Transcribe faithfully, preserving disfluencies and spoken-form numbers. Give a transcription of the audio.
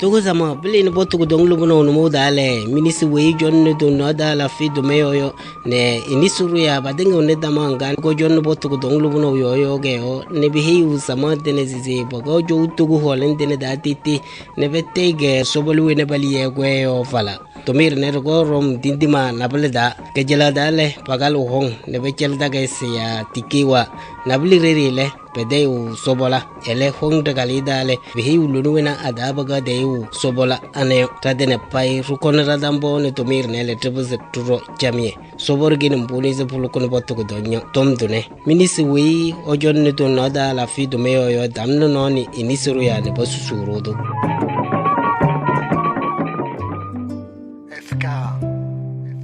tugo sama bili ni botu ko donglu bono no modale minisi we jonne to no dala fi do meyo ne inisuru ya badengo ne damanga ko jonne botu ko donglu bono yo yo ge o ne bihi u sama tene zizi bogo jo tugo holen tene datiti ne bette ge sobolu ne bali ye gwe o fala to mir ne go rom dindima nableda ke jela dale pagal hong ne be chelda ge ya tikiwa nabli rerile pedeu sobola ele hong de galidale bihi ulunuena adabaga deu sobola ane tadene pai rukon radambo ne to mir ne le trebze turo jamie sobor gin mbuni ze pulukon botu ko donyo tom dune minisi wi ojon ne to nada la fi do meyo yo damno noni inisuru ya ne bosu surodo